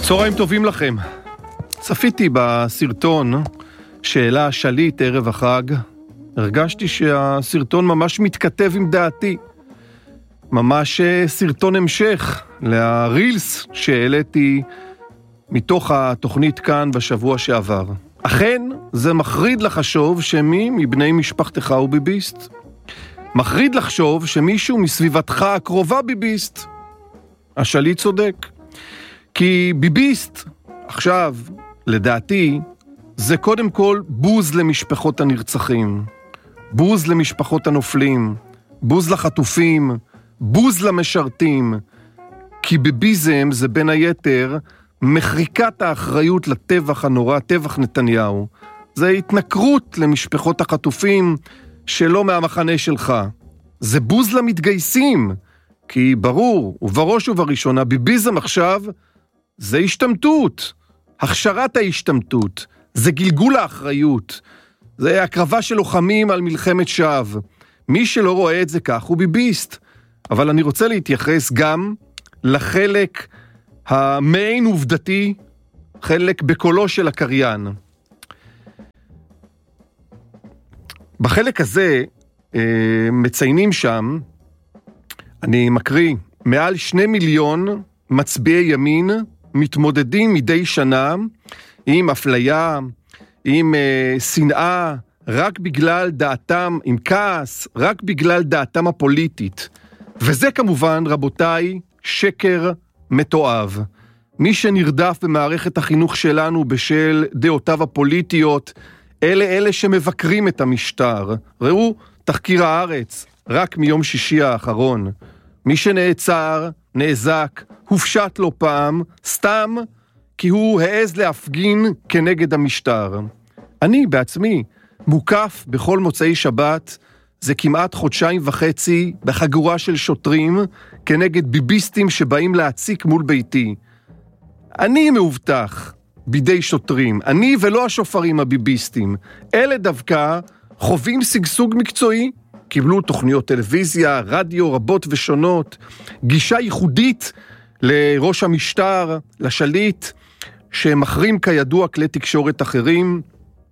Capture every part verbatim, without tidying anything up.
צהריים טובים לכם. צפיתי בסרטון שהעלה השליט ערב החג. הרגשתי שהסרטון ממש מתכתב עם דעתי. ממש סרטון המשך לרילס שהעליתי מתוך התוכנית כאן בשבוע שעבר. אכן, זה מחריד לחשוב שמי מבני משפחתך הוא ביביסט. מחריד לחשוב שמישהו מסביבתך הקרובה ביביסט. השליט צודק. כי ביביסט, עכשיו, לדעתי, זה קודם כל בוז למשפחות הנרצחים, בוז למשפחות הנופלים, בוז לחטופים, בוז למשרתים, כי ביביזם זה בין היתר מחריקת האחריות לטבח הנורא, טבח נתניהו. זה התנכרות למשפחות החטופים שלא מהמחנה שלך. זה בוז למתגייסים, כי ברור, ובראש ובראשונה, ביביזם עכשיו זה השתמטות, הכשרת ההשתמטות, זה גלגול האחריות, זה הקרבה של לוחמים על מלחמת שווא. מי שלא רואה את זה כך הוא ביביסט. אבל אני רוצה להתייחס גם לחלק המעין עובדתי, חלק בקולו של הקריין. בחלק הזה מציינים שם, אני מקריא, מעל שני מיליון מצביעי ימין מתמודדים מדי שנה עם אפליה, עם uh, שנאה, רק בגלל דעתם, עם כעס, רק בגלל דעתם הפוליטית. וזה כמובן, רבותיי, שקר מתועב. מי שנרדף במערכת החינוך שלנו בשל דעותיו הפוליטיות, אלה אלה שמבקרים את המשטר. ראו תחקיר הארץ, רק מיום שישי האחרון. מי שנעצר, נעזק, הופשט לו פעם, סתם כי הוא העז להפגין כנגד המשטר. אני בעצמי מוקף בכל מוצאי שבת, זה כמעט חודשיים וחצי בחגורה של שוטרים כנגד ביביסטים שבאים להציק מול ביתי. אני מאובטח בידי שוטרים, אני ולא השופרים הביביסטים. אלה דווקא חווים סגסוג מקצועי, קיבלו תוכניות טלוויזיה, רדיו רבות ושונות, גישה ייחודית לראש המשטר, לשליט, שמחרים כידוע כלי תקשורת אחרים,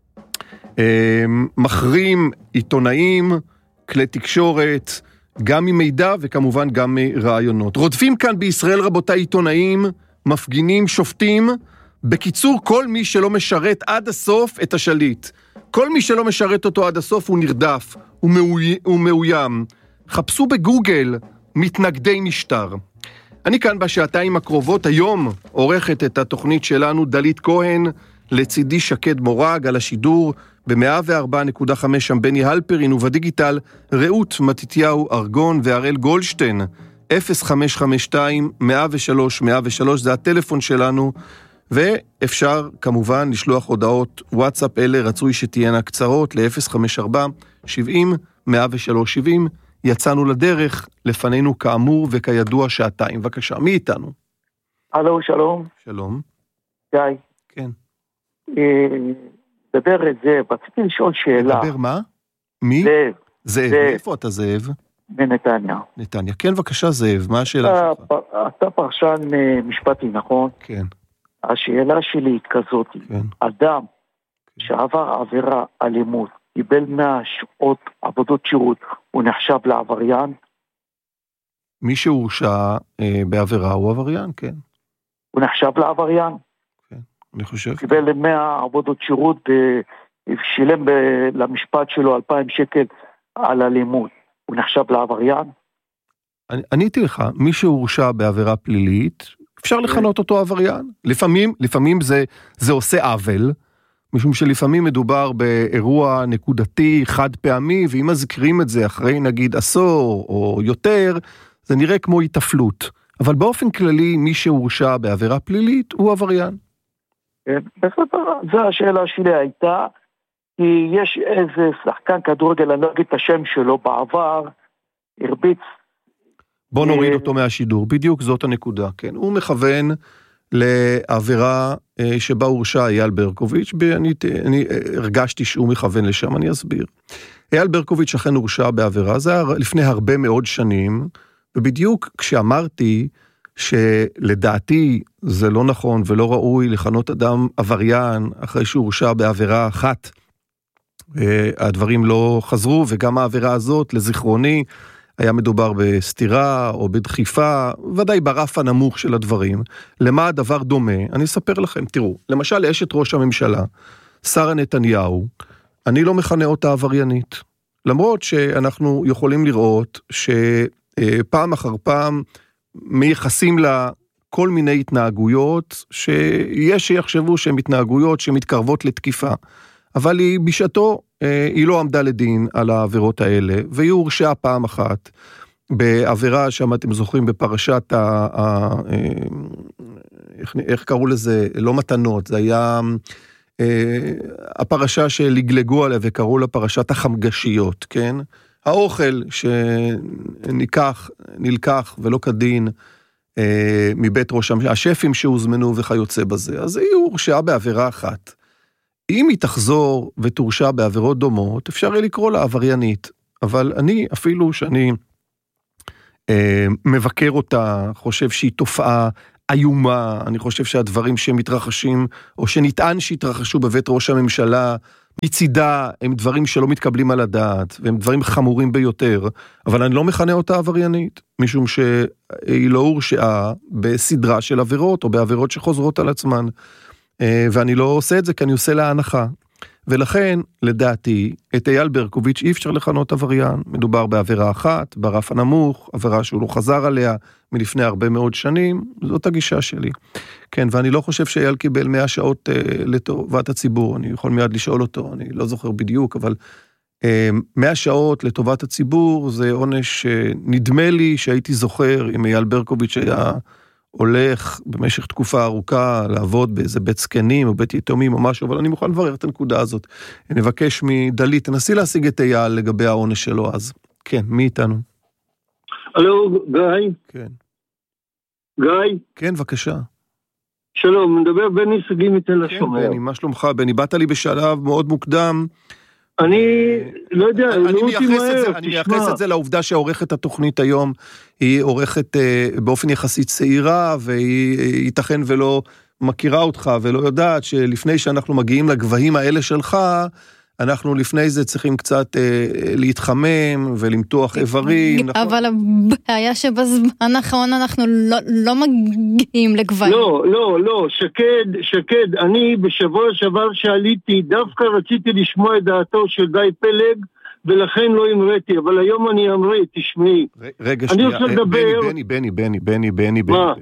מחרים עיתונאים, כלי תקשורת, גם ממידע וכמובן גם מרעיונות. רודפים כאן בישראל רבותיי עיתונאים, מפגינים, שופטים, בקיצור כל מי שלא משרת עד הסוף את השליט. כל מי שלא משרת אותו עד הסוף הוא נרדף, הוא, מאוי, הוא מאוים. חפשו בגוגל מתנגדי משטר. אני כאן בשעתיים הקרובות, היום עורכת את התוכנית שלנו דלית כהן, לצידי שקד מורג על השידור ב-מאה וארבע נקודה חמש שם בני הלפרין, ובדיגיטל רעות מתתיהו ארגון והראל גולדשטיין. אפס חמש חמש שתיים מאה ושלוש מאה ושלוש זה הטלפון שלנו, ואפשר כמובן לשלוח הודעות וואטסאפ, אלה רצוי שתהיינה קצרות ל-אפס חמש ארבע שבעים מאה ושלוש שבעים. יצאנו לדרך, לפנינו כאמור וכידוע שעתיים. בבקשה, מי איתנו? הלו, שלום. שלום. גיא. כן. דבר את זה, רציתי לשאול שאלה. דבר מה? מי? זאב. זאב, מאיפה אתה זאב? בנתניה. נתניה, כן בבקשה זאב, מה השאלה שלך? אתה פרשן משפטי, נכון? כן. השאלה שלי היא כזאת, אדם שעבר עבירה אלימות, קיבל מאה שעות עבודות שירות, הוא נחשב לעבריין? מי שהורשע אה, בעבירה הוא עבריין, כן. הוא נחשב לעבריין? כן, אני חושב. קיבל מאה עבודות שירות, ושילם ב- למשפט שלו אלפיים שקל על אלימות, הוא נחשב לעבריין? אני, עניתי לך, מי שהורשע בעבירה פלילית, אפשר לכנות אותו עבריין. לפעמים, לפעמים זה, זה עושה עוול, משום שלפעמים מדובר באירוע נקודתי, חד פעמי, ואם מזכירים את זה אחרי נגיד עשור או יותר, זה נראה כמו התאפלות. אבל באופן כללי, מי שהורשע בעבירה פלילית הוא עבריין. זו השאלה שלי הייתה, כי יש איזה שחקן כדורגל, אני לא אגיד את השם שלו, בעבר, הרביץ. בוא נוריד אותו מהשידור, בדיוק זאת הנקודה, כן. הוא מכוון לעבירה שבה הורשע אייל ברקוביץ', אני, אני הרגשתי שהוא מכוון לשם, אני אסביר. אייל ברקוביץ' אכן הורשע בעבירה, זה היה לפני הרבה מאוד שנים, ובדיוק כשאמרתי שלדעתי זה לא נכון ולא ראוי לכנות אדם עבריין אחרי שהוא הורשע בעבירה אחת. הדברים לא חזרו, וגם העבירה הזאת, לזיכרוני, היה מדובר בסתירה או בדחיפה, ודאי ברף הנמוך של הדברים. למה הדבר דומה? אני אספר לכם, תראו, למשל אשת ראש הממשלה, שרה נתניהו, אני לא מכנה אותה עבריינית, למרות שאנחנו יכולים לראות שפעם אחר פעם מייחסים לה כל מיני התנהגויות, שיש שיחשבו שהן התנהגויות שמתקרבות לתקיפה, אבל היא בשעתו, היא לא עמדה לדין על העבירות האלה, והיא הורשעה פעם אחת, בעבירה שם אתם זוכרים בפרשת, ה, ה, איך, איך קראו לזה, לא מתנות, זה היה הפרשה שלגלגו עליה וקראו לה פרשת החמגשיות, כן? האוכל שניקח, נלקח ולא כדין מבית ראש הממשלה, השפים שהוזמנו וכיוצא בזה, אז היא הורשעה בעבירה אחת. אם היא תחזור ותורשע בעבירות דומות, אפשר יהיה לקרוא לה עבריינית, אבל אני, אפילו שאני אה, מבקר אותה, חושב שהיא תופעה איומה, אני חושב שהדברים שמתרחשים, או שנטען שהתרחשו בבית ראש הממשלה, מצידה הם דברים שלא מתקבלים על הדעת, והם דברים חמורים ביותר, אבל אני לא מכנה אותה עבריינית, משום שהיא לא הורשעה בסדרה של עבירות, או בעבירות שחוזרות על עצמן, ואני לא עושה את זה כי אני עושה לה הנחה. ולכן, לדעתי, את אייל ברקוביץ' אי אפשר לכנות עבריין. מדובר בעבירה אחת, ברף הנמוך, עבירה שהוא לא חזר עליה מלפני הרבה מאוד שנים, זאת הגישה שלי. כן, ואני לא חושב שאייל קיבל מאה שעות אה, לטובת הציבור, אני יכול מיד לשאול אותו, אני לא זוכר בדיוק, אבל אה, מאה שעות לטובת הציבור, זה עונש אה, נדמה לי שהייתי זוכר אם אייל ברקוביץ' היה הולך במשך תקופה ארוכה לעבוד באיזה בית זקנים או בית יתומים או משהו, אבל אני מוכן לברר את הנקודה הזאת. אני מבקש מדלית, תנסי להשיג את אייל לגבי העונש שלו אז. כן, מי איתנו? הלו, גיא? כן. גיא? כן, בבקשה. שלום, מדבר בני סגי מתל כן, השומר. בני, מה שלומך? בני, באת לי בשלב מאוד מוקדם. אני לא יודע, אני לא אותי מהר, אני מייחס את זה לעובדה שעורכת התוכנית היום, היא עורכת באופן יחסית צעירה, והיא ייתכן ולא מכירה אותך, ולא יודעת שלפני שאנחנו מגיעים לגבהים האלה שלך, אנחנו לפני זה צריכים קצת אה, להתחמם ולמתוח איברים. אבל נכון? הבעיה שבזמן האחרון אנחנו לא, לא מגיעים לגבהים. לא, לא, לא, שקד, שקד, אני בשבוע שעבר שעליתי, דווקא רציתי לשמוע את דעתו של גיא פלג, ולכן לא אמרתי, אבל היום אני אמרי, תשמעי. רגע שנייה, אני רוצה לדבר... בני, בני, בני, בני, בני, בני. מה?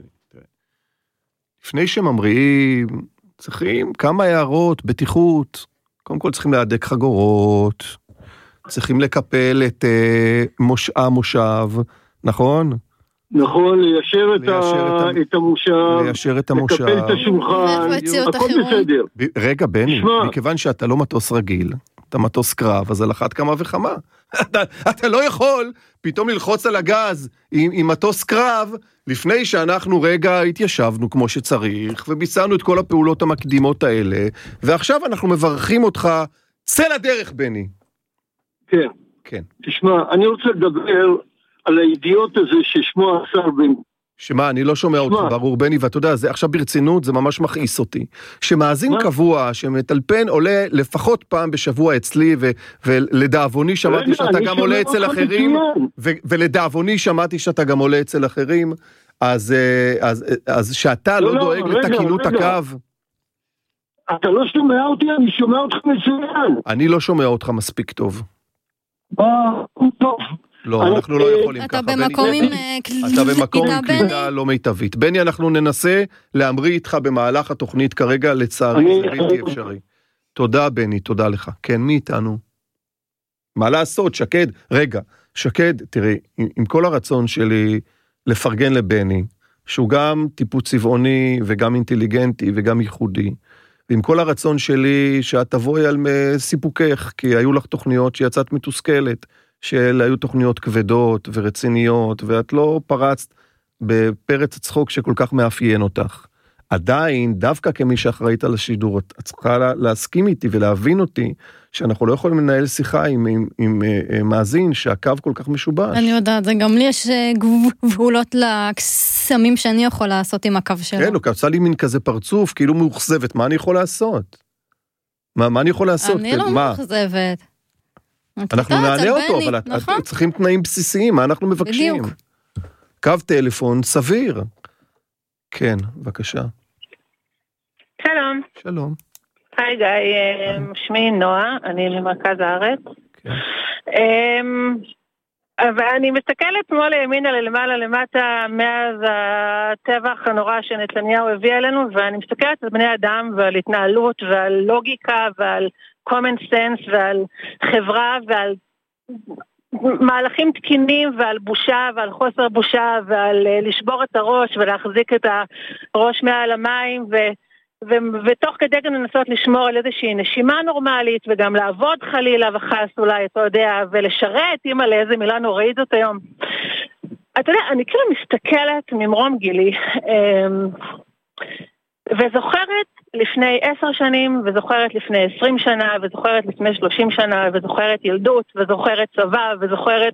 לפני שממריאים, צריכים כמה הערות, בטיחות, קודם כל צריכים להדק חגורות, צריכים לקפל את מוש... המושב, נכון? נכון, ליישר את, ה... את המושב, ליישר את המושב, לקפל את השולחן, הכל בסדר. רגע, בני, מכיוון שאתה לא מטוס רגיל, אתה מטוס קרב, אז על אחת כמה וכמה. אתה, אתה לא יכול פתאום ללחוץ על הגז עם, עם מטוס קרב, לפני שאנחנו רגע התיישבנו כמו שצריך, וביצענו את כל הפעולות המקדימות האלה, ועכשיו אנחנו מברכים אותך, צא לדרך, בני. כן. כן. תשמע, אני רוצה לדבר על האידיוט הזה ששמו השר בן... שמה, אני לא שומע אותך, ברור, בני, ואתה יודע, זה עכשיו ברצינות, זה ממש מכעיס אותי. שמאזין קבוע, שמטלפן, עולה לפחות פעם בשבוע אצלי, ולדאבוני שמעתי שאתה גם עולה אצל אחרים, ולדאבוני שמעתי שאתה גם עולה אצל אחרים, אז שאתה לא דואג לתקינות הקו. אתה לא שומע אותי, אני שומע אותך מצוין. אני לא שומע אותך מספיק טוב. מה, טוב. לא, אנחנו לא יכולים ככה. אתה במקום עם אתה במקום עם קליטה לא מיטבית. בני, אנחנו ננסה להמריא איתך במהלך התוכנית כרגע, לצערי זה בלתי אפשרי. תודה בני, תודה לך. כן, מי איתנו? מה לעשות, שקד? רגע, שקד, תראי, עם כל הרצון שלי לפרגן לבני, שהוא גם טיפוס צבעוני וגם אינטליגנטי וגם ייחודי, ועם כל הרצון שלי שאת תבואי על סיפוקך, כי היו לך תוכניות שיצאת מתוסכלת, שהיו תוכניות כבדות ורציניות, ואת לא פרצת בפרץ הצחוק שכל כך מאפיין אותך. עדיין, דווקא כמי שאחראית על השידור, את צריכה להסכים איתי ולהבין אותי, שאנחנו לא יכולים לנהל שיחה עם, עם, עם, עם מאזין שהקו כל כך משובש. אני יודעת, זה גם לי יש גבולות לקסמים שאני יכול לעשות עם הקו שלו. כן, הוא קצה לי מין כזה פרצוף, כאילו מאוכזבת, מה אני יכול לעשות? מה, מה אני יכול לעשות? אני לא מאוכזבת. אנחנו נענה אותו, אבל נכון? צריכים תנאים בסיסיים, מה אנחנו מבקשים? בדיוק. קו טלפון סביר. כן, בבקשה. שלום. שלום. היי גיא, שמי נועה, אני ממרכז הארץ. כן. ואני מסתכלת שמאל לימינה למעלה למטה מאז הטבח הנורא שנתניהו הביא אלינו, ואני מסתכלת על בני אדם ועל התנהלות ועל לוגיקה ועל common sense ועל חברה ועל מהלכים תקינים ועל בושה ועל חוסר בושה ועל לשבור את הראש ולהחזיק את הראש מעל המים ו... ו- ותוך כדי גם לנסות לשמור על איזושהי נשימה נורמלית וגם לעבוד חלילה וחס אולי, אתה יודע, ולשרת, אימא לאיזה מילה נוראית זאת היום. אתה יודע, אני כאילו מסתכלת ממרום גילי וזוכרת לפני עשר שנים וזוכרת לפני עשרים שנה וזוכרת לפני שלושים שנה וזוכרת ילדות וזוכרת צבא וזוכרת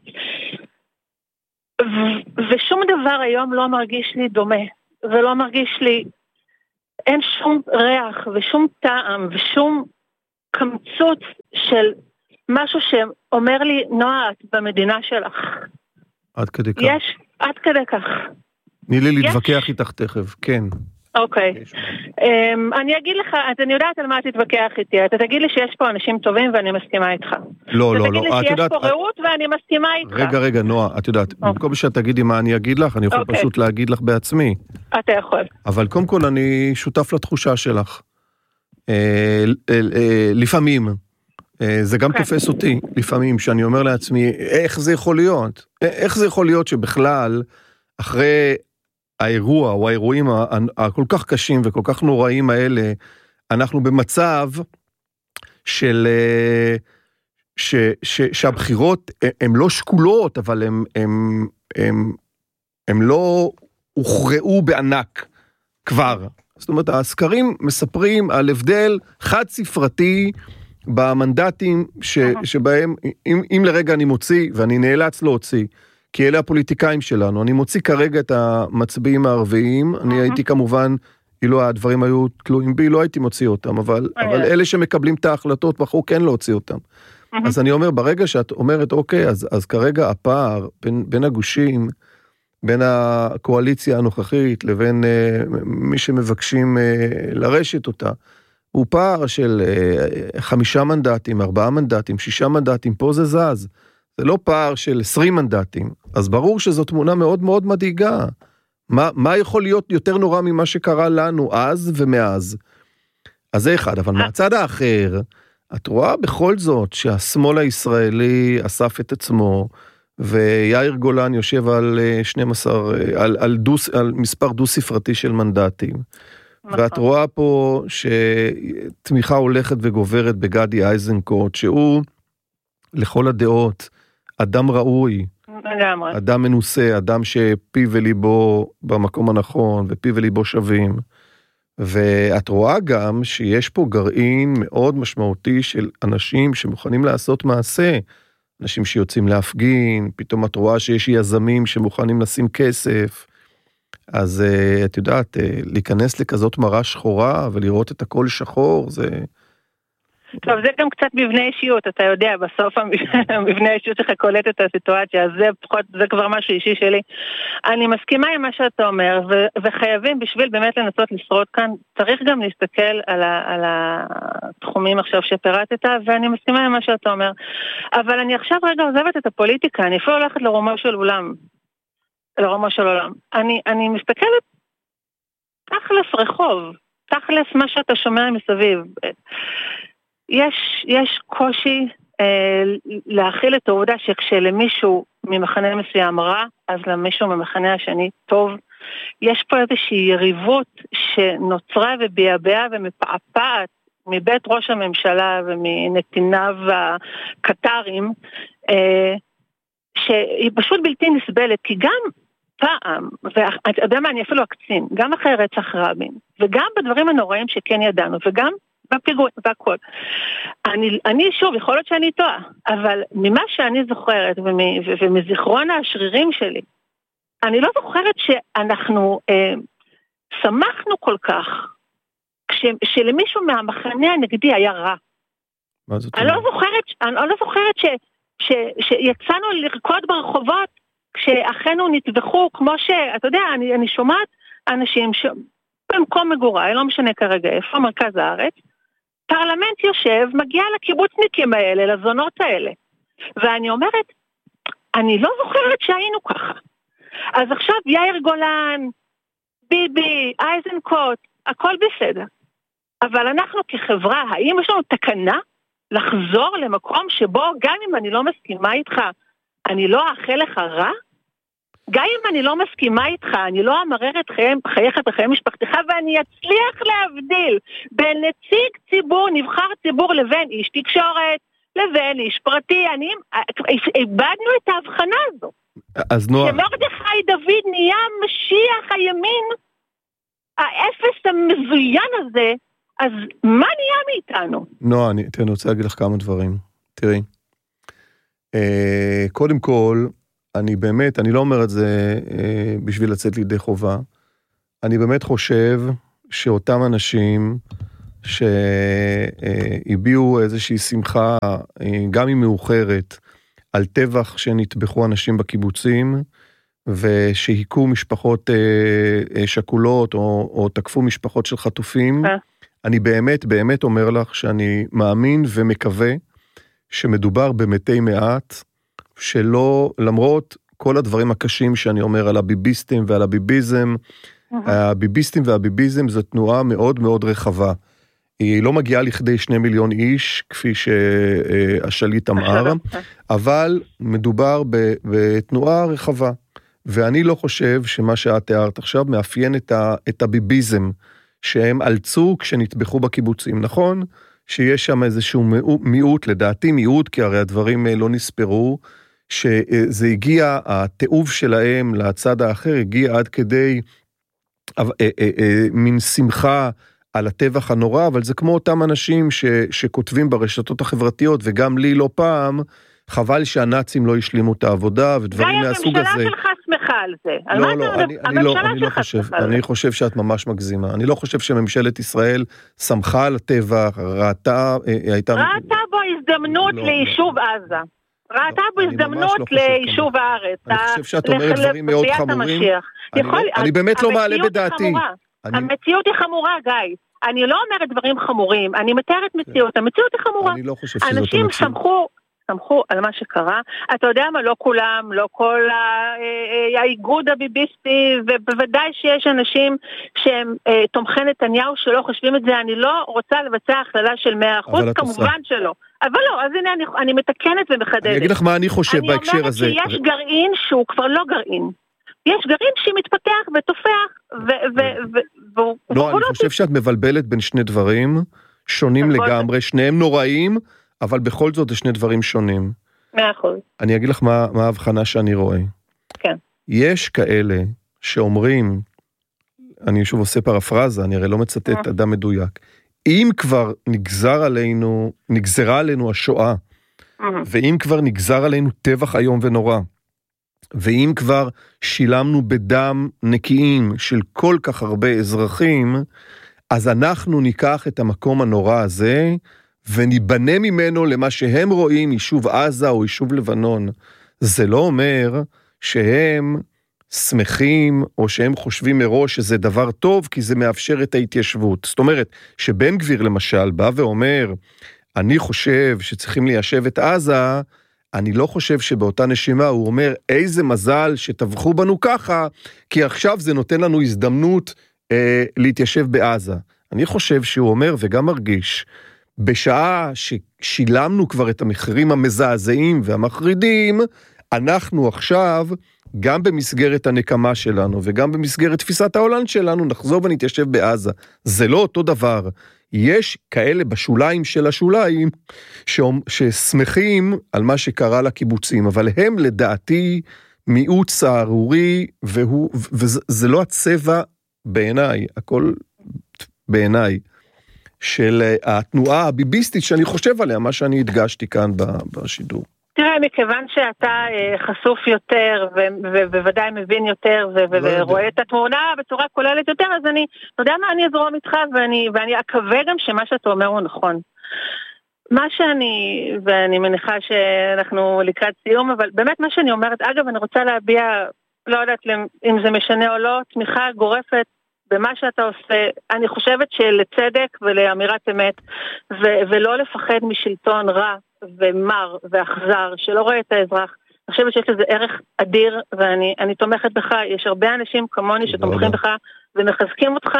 ו- ושום דבר היום לא מרגיש לי דומה ולא מרגיש לי, אין שום ריח ושום טעם ושום קמצוץ של משהו שאומר לי, נועה, את במדינה שלך. עד כדי כך. יש, עד כדי כך. תני לי להתווכח איתך תכף, כן. אוקיי. Um, אני אגיד לך, אני יודעת על מה תתווכח איתי, אתה תגיד לי שיש פה אנשים טובים ואני מסכימה איתך. לא, לא, לא. אתה תגיד לי שיש פה רעות ואני מסכימה איתך. רגע, רגע, נועה, את יודעת, במקום שאת תגידי מה אני אגיד לך, אני יכול פשוט להגיד לך בעצמי. אתה יכול. אבל קודם כל אני שותף לתחושה שלך. לפעמים, זה גם תופס אותי, לפעמים, שאני אומר לעצמי, איך זה יכול להיות? איך זה יכול להיות שבכלל, אחרי האירוע או האירועים הכל כך קשים וכל כך נוראים האלה, אנחנו במצב של, ש, ש, שהבחירות הן לא שקולות, אבל הן, הן, הן, הן לא הוכרעו בענק כבר. זאת אומרת, הסקרים מספרים על הבדל חד ספרתי במנדטים ש, שבהם, אם, אם לרגע אני מוציא, ואני נאלץ להוציא, כי אלה הפוליטיקאים שלנו, אני מוציא כרגע את המצביעים הערביים, אני הייתי כמובן, אילו הדברים היו תלויים בי, לא הייתי מוציא אותם, אבל, אבל אלה שמקבלים את ההחלטות בחרו כן להוציא אותם. אז אני אומר, ברגע שאת אומרת, אוקיי, אז, אז כרגע הפער בין, בין הגושים, בין הקואליציה הנוכחית לבין uh, מי שמבקשים uh, לרשת אותה, הוא פער של uh, חמישה מנדטים, ארבעה מנדטים, שישה מנדטים, פה זה זז. זה לא פער של עשרים מנדטים. אז ברור שזו תמונה מאוד מאוד מדאיגה. מה, מה יכול להיות יותר נורא ממה שקרה לנו אז ומאז? אז זה אחד, אבל מהצד האחר, את רואה בכל זאת שהשמאל הישראלי אסף את עצמו, ויאיר גולן יושב על שנים עשר, על, על, דוס, על מספר דו ספרתי של מנדטים. ואת רואה פה שתמיכה הולכת וגוברת בגדי איזנקוט, שהוא לכל הדעות אדם ראוי, אדם מנוסה, אדם שפי וליבו במקום הנכון, ופי וליבו שווים. ואת רואה גם שיש פה גרעין מאוד משמעותי של אנשים שמוכנים לעשות מעשה, אנשים שיוצאים להפגין, פתאום את רואה שיש יזמים שמוכנים לשים כסף, אז את יודעת, להיכנס לכזאת מראה שחורה ולראות את הכל שחור, זה... טוב, זה גם קצת מבנה אישיות, אתה יודע, בסוף המבנה אישיות שלך קולט את הסיטואציה, אז זה, פחות, זה כבר משהו אישי שלי. אני מסכימה עם מה שאתה אומר, ו- וחייבים בשביל באמת לנסות לשרוד כאן, צריך גם להסתכל על, ה- על התחומים עכשיו שפירטת, ואני מסכימה עם מה שאתה אומר. אבל אני עכשיו רגע עוזבת את הפוליטיקה, אני אפילו הולכת לרומו של עולם, לרומו של עולם. אני, אני מסתכלת תכלס רחוב, תכלס מה שאתה שומע מסביב. יש, יש קושי אה, להכיל את העובדה שכשלמישהו ממחנה מסוים רע, אז למישהו ממחנה השני טוב. יש פה איזושהי יריבות שנוצרה וביעבעה ומפעפעת מבית ראש הממשלה ומנתיניו הקטרים, אה, שהיא פשוט בלתי נסבלת, כי גם פעם, ואתה יודע מה, אני אפילו אקצין, גם אחרי רצח רבין, וגם בדברים הנוראים שכן ידענו, וגם בפיגוע והכל. אני, אני שוב, יכול להיות שאני טועה, אבל ממה שאני זוכרת, ומזיכרון השרירים שלי, אני לא זוכרת שאנחנו אה, שמחנו כל כך, כש, שלמישהו מהמחנה הנגדי היה רע. מה זאת אני לא זוכרת, אני לא זוכרת ש, ש, שיצאנו לרקוד ברחובות, כשאחינו נטבחו, כמו שאתה יודע, אני, אני שומעת אנשים שבמקום מגוריי, לא משנה כרגע איפה, מרכז הארץ, פרלמנט יושב, מגיע לקיבוצניקים האלה, לזונות האלה. ואני אומרת, אני לא זוכרת שהיינו ככה. אז עכשיו יאיר גולן, ביבי, אייזנקוט, הכל בסדר. אבל אנחנו כחברה, האם יש לנו תקנה לחזור למקום שבו גם אם אני לא מסכימה איתך, אני לא אאחל לך רע? גם אם אני לא מסכימה איתך, אני לא אמרר את חייך וחיי משפחתך, ואני אצליח להבדיל בין נציג ציבור, נבחר ציבור, לבין איש תקשורת, לבין איש פרטי. אני, איבדנו את ההבחנה הזו. אז נועה... שמרדכי דוד נהיה משיח הימין, האפס המזוין הזה, אז מה נהיה מאיתנו? נועה, אני, אני רוצה להגיד לך כמה דברים. תראי. קודם כל, אני באמת, אני לא אומר את זה בשביל לצאת לידי חובה, אני באמת חושב שאותם אנשים שהביעו איזושהי שמחה, גם אם מאוחרת, על טבח שנטבחו אנשים בקיבוצים, ושהיקו משפחות שקולות, או, או תקפו משפחות של חטופים, אני באמת, באמת אומר לך שאני מאמין ומקווה, שמדובר במתי מעט, שלא, למרות כל הדברים הקשים שאני אומר על הביביסטים ועל הביביזם, הביביסטים והביביזם זו תנועה מאוד מאוד רחבה. היא לא מגיעה לכדי שני מיליון איש, כפי שהשליט אמר, אבל מדובר בתנועה רחבה. ואני לא חושב שמה שאת תיארת עכשיו מאפיין את הביביזם, שהם אלצו כשנטבחו בקיבוצים, נכון? שיש שם איזשהו מיעוט, לדעתי מיעוט, כי הרי הדברים לא נספרו, שזה הגיע, התיעוב שלהם לצד האחר, הגיע עד כדי מין שמחה על הטבח הנורא, אבל זה כמו אותם אנשים ש, שכותבים ברשתות החברתיות, וגם לי לא פעם, חבל שהנאצים לא השלימו את העבודה, ודברים מהסוג הזה. הממשלה שלך שמחה על זה. לא, על לא, אני, אני לא, אני לא חושב, אני חושב שאת ממש מגזימה. אני לא חושב שממשלת ישראל שמחה על הטבח, ראתה, הייתה... ראתה בו הזדמנות לא, ליישוב לא. עזה. ראתה בו הזדמנות ליישוב הארץ. אני חושב שאת אומרת דברים מאוד חמורים. אני באמת לא מעלה בדעתי. המציאות היא חמורה, גיא. אני לא אומרת דברים חמורים, אני מתארת מציאות, המציאות היא חמורה. אני לא חושב שזאת המציאות. אנשים שמחו, שמחו על מה שקרה. אתה יודע מה, לא כולם, לא כל האיגוד הביביסטי, ובוודאי שיש אנשים שהם תומכי נתניהו שלא חושבים את זה, אני לא רוצה לבצע הכללה של מאה אחוז, כמובן שלא. אבל לא, אז הנה אני, אני מתקנת ומחדדת. אני אגיד לך מה אני חושב בהקשר הזה. אני אומרת שיש גרעין שהוא כבר לא גרעין. יש גרעין שמתפתח ותופח, ו... לא, אני חושב שאת מבלבלת בין שני דברים שונים לגמרי, שניהם נוראים, אבל בכל זאת זה שני דברים שונים. מאה אחוז. אני אגיד לך מה, מה ההבחנה שאני רואה. כן. יש כאלה שאומרים, אני שוב עושה פרפרזה, אני הרי לא מצטט אדם מדויק, אם כבר נגזר עלינו, נגזרה עלינו השואה, ואם כבר נגזר עלינו טבח היום ונורא, ואם כבר שילמנו בדם נקיים של כל כך הרבה אזרחים, אז אנחנו ניקח את המקום הנורא הזה, וניבנה ממנו למה שהם רואים, יישוב עזה או יישוב לבנון. זה לא אומר שהם שמחים, או שהם חושבים מראש שזה דבר טוב, כי זה מאפשר את ההתיישבות. זאת אומרת, שבן גביר למשל בא ואומר, אני חושב שצריכים ליישב את עזה, אני לא חושב שבאותה נשימה הוא אומר, איזה מזל שטבחו בנו ככה, כי עכשיו זה נותן לנו הזדמנות אה, להתיישב בעזה. אני חושב שהוא אומר, וגם מרגיש, בשעה ששילמנו כבר את המחירים המזעזעים והמחרידים, אנחנו עכשיו, גם במסגרת הנקמה שלנו, וגם במסגרת תפיסת העולם שלנו, נחזור ונתיישב בעזה. זה לא אותו דבר. יש כאלה בשוליים של השוליים, ששמחים על מה שקרה לקיבוצים, אבל הם לדעתי מיעוט סערורי, והוא, וזה, זה לא הצבע בעיניי, הכל בעיניי, של התנועה הביביסטית שאני חושב עליה, מה שאני הדגשתי כאן בשידור. תראה, מכיוון שאתה חשוף יותר, ובוודאי מבין יותר, ורואה את התמונה בצורה כוללת יותר, אז אני, אתה יודע מה, אני אזרום איתך, ואני אקווה גם שמה שאתה אומר הוא נכון. מה שאני, ואני מניחה שאנחנו לקראת סיום, אבל באמת מה שאני אומרת, אגב, אני רוצה להביע, לא יודעת אם זה משנה או לא, תמיכה גורפת במה שאתה עושה. אני חושבת שלצדק ולאמירת אמת, ו- ולא לפחד משלטון רע ומר ואכזר, שלא רואה את האזרח. אני חושבת שיש לזה ערך אדיר, ואני אני תומכת בך. יש הרבה אנשים כמוני שתומכים בך ומחזקים אותך.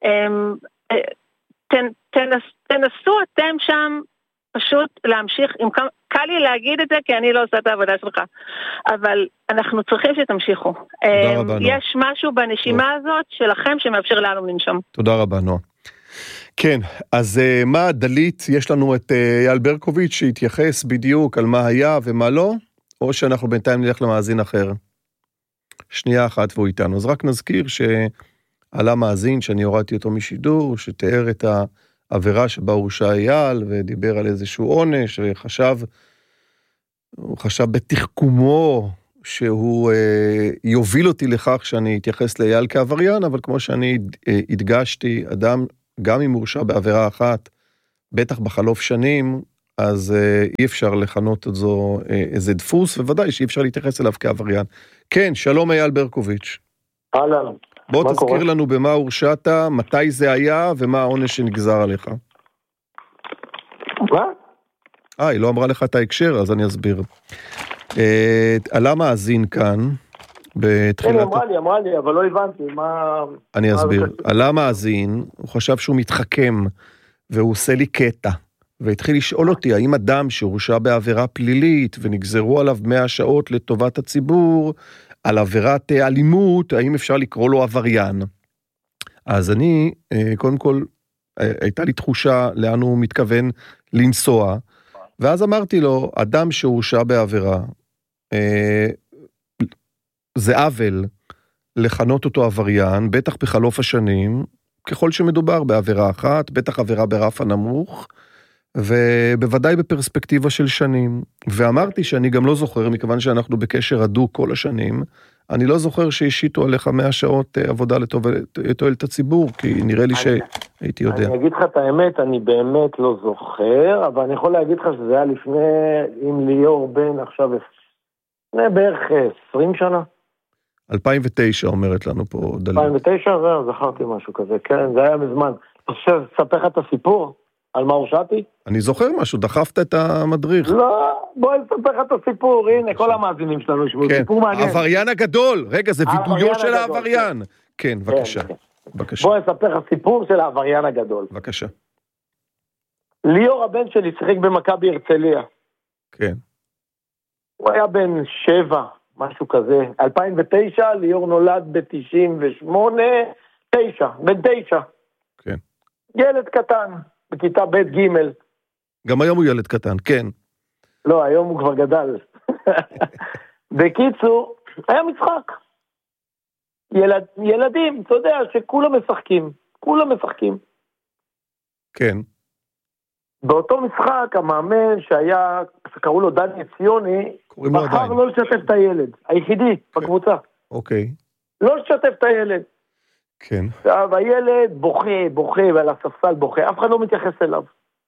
תנ, תנס, תנסו אתם שם פשוט להמשיך, עם כמה, קל לי להגיד את זה כי אני לא עושה את העבודה שלך, אבל אנחנו צריכים שתמשיכו. תודה רבה, נועה. יש משהו בנשימה הזאת שלכם שמאפשר לנו לנשום. תודה רבה, נועה. כן, אז מה דלית, יש לנו את אייל ברקוביץ' שהתייחס בדיוק על מה היה ומה לא, או שאנחנו בינתיים נלך למאזין אחר. שנייה אחת והוא איתנו. אז רק נזכיר שעלה מאזין שאני הורדתי אותו משידור, שתיאר את העבירה שבה הורשע אייל, ודיבר על איזשהו עונש, וחשב, הוא חשב בתחכומו, שהוא אה, יוביל אותי לכך שאני אתייחס לאייל כעבריין, אבל כמו שאני אה, הדגשתי, אדם, גם אם הורשע בעבירה אחת, בטח בחלוף שנים, אז אה, אי אפשר לכנות את זו אה, איזה דפוס, וודאי שאי אפשר להתייחס אליו כעבריין. כן, שלום אייל ברקוביץ'. אהלן. בוא תזכיר קורה? לנו במה הורשעת, מתי זה היה, ומה העונש שנגזר עליך. מה? אה, היא לא אמרה לך את ההקשר, אז אני אסביר. אה, עלה מאזין כאן, בתחילת... כן, אמרה לי, אמרה לי, אבל לא הבנתי, מה... אני אסביר. עלה מאזין, הוא חשב שהוא מתחכם, והוא עושה לי קטע, והתחיל לשאול אותי, האם אדם שהורשע בעבירה פלילית, ונגזרו עליו מאה שעות לטובת הציבור, על עבירת אלימות, האם אפשר לקרוא לו עבריין? אז אני, קודם כל, הייתה לי תחושה לאן הוא מתכוון לנסוע, ואז אמרתי לו, אדם שהורשע בעבירה, זה עוול לכנות אותו עבריין, בטח בחלוף השנים, ככל שמדובר בעבירה אחת, בטח עבירה ברף הנמוך, ובוודאי בפרספקטיבה של שנים. ואמרתי שאני גם לא זוכר, מכיוון שאנחנו בקשר הדוק כל השנים, אני לא זוכר שהשיתו עליך מאה שעות עבודה לתועלת הציבור, כי נראה לי שהייתי יודע. אני אגיד לך את האמת, אני באמת לא זוכר, אבל אני יכול להגיד לך שזה היה לפני, עם ליאור בן עכשיו, לפני בערך עשרים שנה. אלפיים ותשע אומרת לנו פה דלית. אלפיים ותשע, זהו, זכרתי משהו כזה, כן, זה היה מזמן. אתה חושב, ספר לך את הסיפור? על מה הורשעתי? אני זוכר משהו, דחפת את המדריך. לא, בוא נספר לך את הסיפור, הנה, כל המאזינים שלנו ישבו, סיפור מעניין. העבריין הגדול, רגע, זה וידויו של העבריין. כן, בבקשה. בוא נספר לך סיפור של העבריין הגדול. בבקשה. ליאור הבן שלי שיחק במכבי הרצליה. כן. הוא היה בן שבע, משהו כזה. אלפיים ותשע, ליאור נולד ב-תשעים ושמונה, תשע, בן תשע. כן. ילד קטן. בכיתה ב' ג'. גם היום הוא ילד קטן, כן. לא, היום הוא כבר גדל. בקיצור, היה משחק. ילד, ילדים, אתה יודע, שכולם משחקים. כולם משחקים. כן. באותו משחק, המאמן שהיה, שקראו לו דני ציוני, בחר לא לשתף את הילד. היחידי בקבוצה. אוקיי. לא לשתף את הילד. כן. עכשיו, הילד בוכה, בוכה, ועל הספסל בוכה, אף אחד לא מתייחס אליו.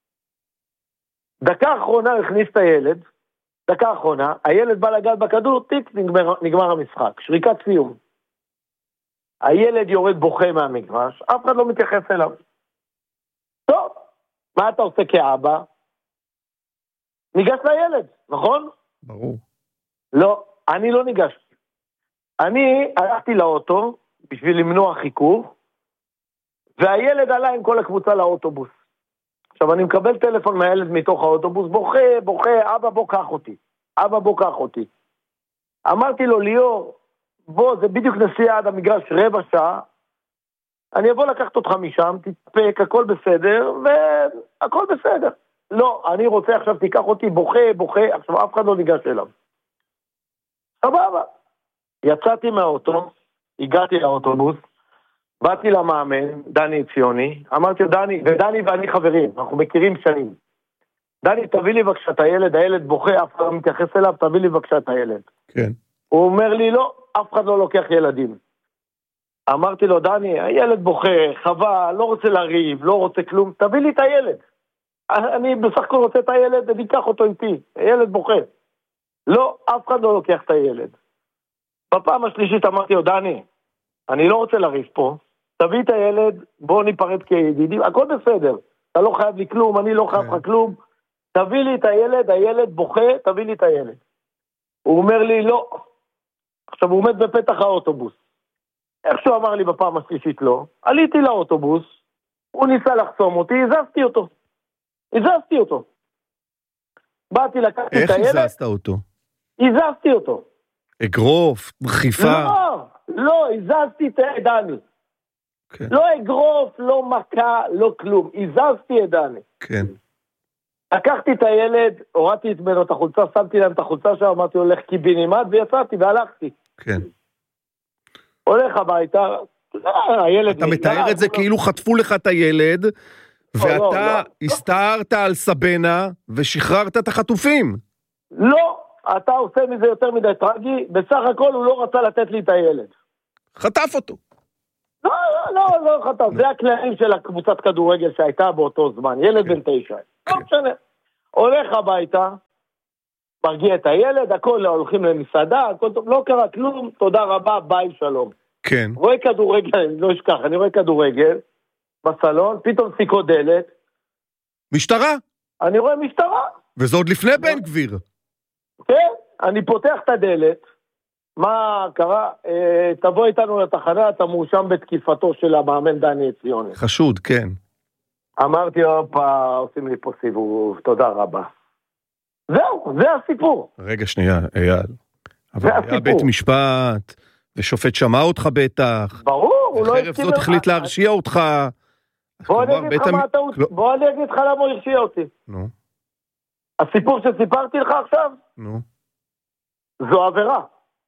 דקה האחרונה הכניס את הילד, דקה האחרונה, הילד בא לגעת בכדור, טיק, נגמר, נגמר המשחק, שריקת סיום. הילד יורד בוכה מהמגרש, אף אחד לא מתייחס אליו. טוב, מה אתה עושה כאבא? ניגש לילד, נכון? ברור. לא, אני לא ניגשתי. אני הלכתי לאוטו, בשביל למנוע חיכוך, והילד עלה עם כל הקבוצה לאוטובוס. עכשיו, אני מקבל טלפון מהילד מתוך האוטובוס, בוכה, בוכה, אבא בוא קח אותי. אבא בוא קח אותי. אמרתי לו, ליאור, בוא, זה בדיוק נסיעה עד המגרש רבע שעה, אני אבוא לקחת אותך משם, תתפק, הכל בסדר, והכל בסדר. לא, אני רוצה עכשיו, תיקח אותי, בוכה, בוכה, עכשיו אף אחד לא ניגש אליו. סבבה. יצאתי מהאוטו, הגעתי לאוטובוס, באתי למאמן, דני ציוני, אמרתי לו, דני, ודני ואני חברים, אנחנו מכירים שנים. דני, תביא לי בבקשה את הילד, הילד בוכה, אף אחד לא מתייחס אליו, תביא לי בבקשה את הילד. כן. הוא אומר לי, לא, אף אחד לא לוקח ילדים. אמרתי לו, דני, הילד בוכה, חבל, לא רוצה לריב, לא רוצה כלום, תביא לי את הילד. אני בסך הכל רוצה את הילד, אני אקח אותו איתי, הילד בוכה. לא, אף אחד לא לוקח את הילד. בפעם השלישית אמרתי לו, דני, אני לא רוצה לריב פה, תביא את הילד, בוא ניפרד כידידים, הכל בסדר, אתה לא חייב לי כלום, אני לא חייב לך כלום, תביא לי את הילד, הילד בוכה, תביא לי את הילד. הוא אומר לי, לא. עכשיו הוא עומד בפתח האוטובוס. איך שהוא אמר לי בפעם השלישית לא, עליתי לאוטובוס, הוא ניסה לחסום אותי, הזזתי אותו. הזזתי אותו. באתי לקחתי את הילד. איך הזזת אותו? הזזתי אותו. אגרוף, דחיפה. לא, לא, הזזתי את דני. כן. לא אגרוף, לא מכה, לא כלום. הזזתי את דני. כן. לקחתי את הילד, הורדתי את ממנו את החולצה, שמתי להם את החולצה שם, אמרתי לו, לך קיבינימט, ויצאתי והלכתי. כן. הולך הביתה, הילד... אתה מתאר את זה כאילו חטפו לך את הילד, ואתה הסתערת על סבנה, ושחררת את החטופים. לא, אתה עושה מזה יותר מדי טרגי, בסך הכל הוא לא רצה לתת לי את הילד. חטף אותו. לא, לא, לא חטף, זה הכללים של הקבוצת כדורגל שהייתה באותו זמן, ילד בן תשע. לא משנה. הולך הביתה, מרגיע את הילד, הכל הולכים למסעדה, הכל טוב, לא קרה כלום, תודה רבה, ביי, שלום. כן. רואה כדורגל, אני לא אשכח, אני רואה כדורגל, בסלון, פתאום סיכו דלת. משטרה? אני רואה משטרה. וזה עוד לפני בן גביר. כן, אני פותח את הדלת, מה קרה? אה, תבוא איתנו לתחנה, אתה מואשם בתקיפתו של המאמן דני ציוני. חשוד, כן. אמרתי, אופה, עושים לי פה סיבוב, תודה רבה. זהו, זה הסיפור. רגע, שנייה, אייל. אבל היה בית משפט, ושופט שמע אותך בטח. ברור, הוא לא... וחרף זאת החליט להרשיע אותך. בוא אני אגיד לך מה הטעות, בוא אני אגיד לך למה הוא הרשיע אותי. נו. הסיפור שסיפרתי לך עכשיו? נו. זו עבירה.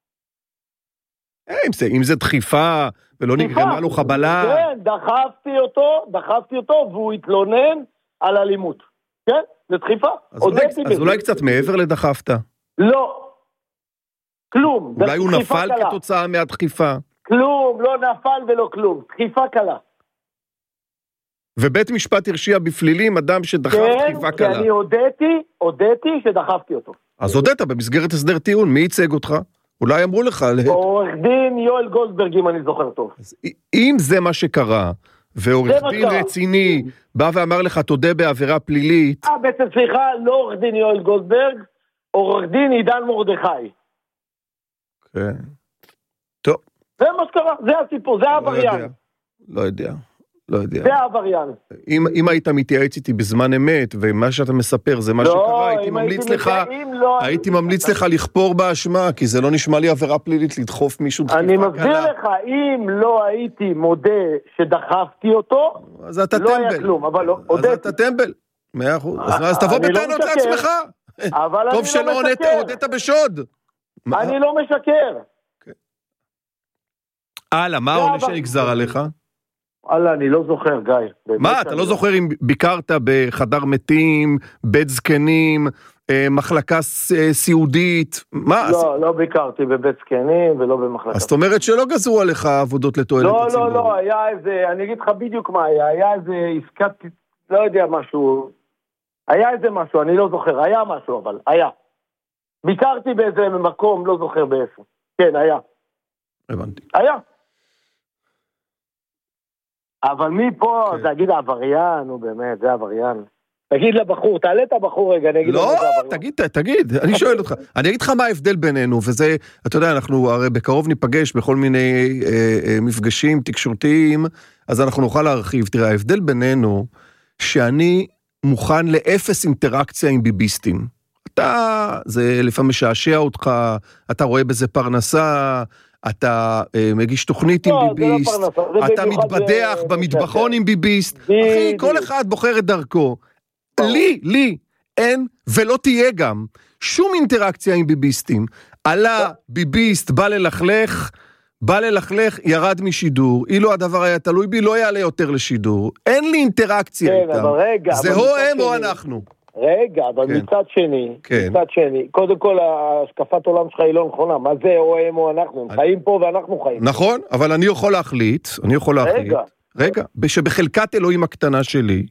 אם זה דחיפה, ולא נגרמה לו חבלה. כן, דחפתי אותו, דחפתי אותו, והוא התלונן על אלימות. כן? זה דחיפה. אז אולי קצת מעבר לדחפת. לא. כלום. אולי הוא נפל כתוצאה מהדחיפה. כלום, לא נפל ולא כלום. דחיפה קלה. ובית משפט הרשיע בפלילים אדם שדחף דחיפה קלה. כן, כי אני הודיתי, הודיתי שדחפתי אותו. אז הודית במסגרת הסדר טיעון, מי ייצג אותך? אולי אמרו לך... עורך דין יואל גולדברג, אם אני זוכר טוב. אם זה מה שקרה, ועורך דין רציני בא ואמר לך, תודה בעבירה פלילית... אה, בעצם סליחה, לא עורך דין יואל גולדברג, עורך דין עידן מרדכי. כן. טוב. זה מה שקרה, זה הסיפור, זה העבריין. לא יודע. לא יודע. זה העבריין. אם, אם היית מתייעץ איתי בזמן אמת, ומה שאתה מספר זה מה לא, שקרה, הייתי ממליץ לך, לא, הייתי ממליץ לך לכפור באשמה, כי זה לא נשמע לי עבירה פלילית לדחוף מישהו דחיפה קלה. אני מסביר לך, אם לא הייתי מודה שדחפתי אותו, אז אתה לא טמבל. היה כלום, אבל לא, אז הודתי. אתה טמבל. מאה אחוז. אז, אז תבוא בטענות לא לעצמך. אבל טוב שלא הודית בשוד. אני לא משקר. הלאה, מה העונש שנגזר עליך? אללה, אני לא זוכר, גיא. מה, אתה לא זוכר אם ביקרת בחדר מתים, בית זקנים, מחלקה סיעודית? לא, לא ביקרתי בבית זקנים ולא במחלקה. אז זאת אומרת שלא גזרו עליך עבודות לתועלת הציבור. לא, לא, לא, היה איזה, אני אגיד לך בדיוק מה היה, היה איזה עסקת, לא יודע משהו, היה איזה משהו, אני לא זוכר, היה משהו אבל, היה. ביקרתי באיזה מקום, לא זוכר באיפה. כן, היה. הבנתי. היה. אבל מי פה, כן. תגיד העבריין, הוא באמת, זה העבריין. תגיד לבחור, תעלה את הבחור רגע, אני אגיד לא, תגיד, תגיד, אני שואל אותך. אני אגיד לך מה ההבדל בינינו, וזה, אתה יודע, אנחנו הרי בקרוב ניפגש בכל מיני אה, אה, מפגשים תקשורתיים, אז אנחנו נוכל להרחיב. תראה, ההבדל בינינו, שאני מוכן לאפס אינטראקציה עם ביביסטים. אתה, זה לפעמים משעשע אותך, אתה רואה בזה פרנסה, אתה אה, מגיש תוכנית עם ביביסט, אתה מתבדח במטבחון עם ביביסט, אחי, כל אחד בוחר את דרכו. לי, לי, אין ולא תהיה גם שום אינטראקציה עם ביביסטים. עלה ביביסט, בא ללכלך, בא ללכלך, ירד משידור, אילו הדבר היה תלוי בי, לא יעלה יותר לשידור, אין לי אינטראקציה כן, איתם, אבל רגע, זה אבל או מצד הם או שני- אנחנו. רגע, אבל כן. מצד שני, כן. מצד שני, קודם כל השקפת עולם שלך היא לא נכונה, מה זה או הם או אנחנו, הם חיים פה ואנחנו חיים. נכון, אבל אני יכול להחליט, אני יכול להחליט, רגע. רגע, שבחלקת אלוהים הקטנה שלי,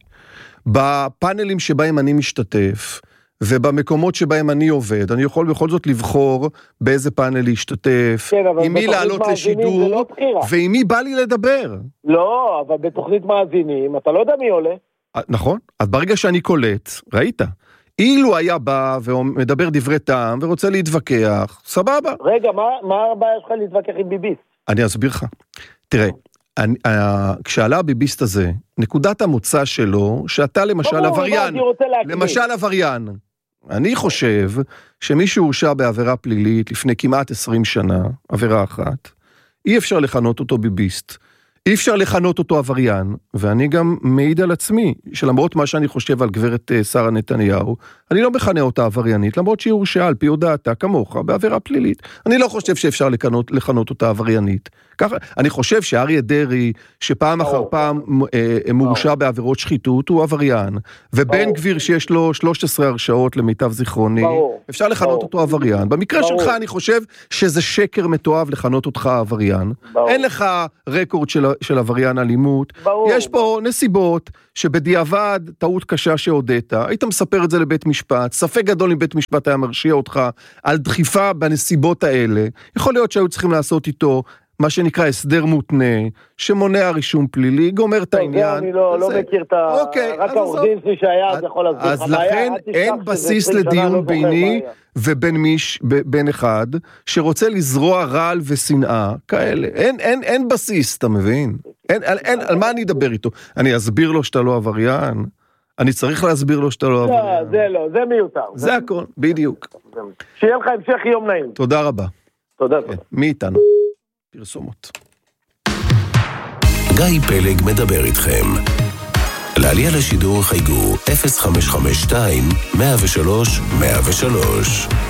בפאנלים שבהם אני משתתף, ובמקומות שבהם אני עובד, אני יכול בכל זאת לבחור באיזה פאנל להשתתף, כן, אבל עם מי בתוכנית לעלות מאזינים זה לשידור, לא בחירה. ועם מי בא לי לדבר. לא, אבל בתוכנית מאזינים, אתה לא יודע מי עולה. נכון, אז ברגע שאני קולט, ראית, אילו היה בא ומדבר דברי טעם ורוצה להתווכח, סבבה. רגע, מה, מה הבעיה שלך להתווכח עם ביביסט? אני אסביר לך. תראה, אני, אה, כשעלה הביביסט הזה, נקודת המוצא שלו, שאתה למשל ברור, עבריין, אני רוצה להקליט. למשל עבריין. אני חושב שמי שהורשע בעבירה פלילית לפני כמעט עשרים שנה, עבירה אחת, אי אפשר לכנות אותו ביביסט. אי אפשר לכנות אותו עבריין, ואני גם מעיד על עצמי, שלמרות מה שאני חושב על גברת שרה נתניהו, אני לא מכנה אותה עבריינית, למרות שהיא הורשעה על פי הודעתה כמוך בעבירה פלילית. אני לא חושב שאפשר לכנות, לכנות אותה עבריינית. ככה, אני חושב שאריה דרעי, שפעם אחר פעם מורשע בעבירות שחיתות, הוא עבריין, ובן גביר שיש לו שלוש עשרה הרשעות למיטב זיכרוני, אפשר לכנות אותו עבריין. במקרה שלך אני חושב שזה שקר מתועב לכנות אותך עבריין. אין לך רקורד של של עבריין אלימות, ברור. יש פה נסיבות שבדיעבד טעות קשה שהודית, היית מספר את זה לבית משפט, ספק גדול אם בית משפט היה מרשיע אותך על דחיפה בנסיבות האלה, יכול להיות שהיו צריכים לעשות איתו מה שנקרא הסדר מותנה, שמונע רישום פלילי, גומר את העניין. אני לא, לא מכיר את ה... אוקיי, רק העורך דין שלי שהיה, אז יכול להסביר לך. אז לכן אין בסיס לדיון ביני ובין מיש, בין אחד, שרוצה לזרוע רעל ושנאה כאלה. אין, אין, אין בסיס, אתה מבין? אין, אין, על מה אני אדבר איתו? אני אסביר לו שאתה לא עבריין? אני צריך להסביר לו שאתה לא עבריין? לא, זה לא, זה מיותר. זה הכל, בדיוק. שיהיה לך המשך יום נעים. תודה רבה. תודה תודה. מי איתנו? פרסומות. גיא פלג מדבר איתכם. לעלייה לשידור חייגו אפס חמש חמש שתיים מאה ושלוש מאה ושלוש.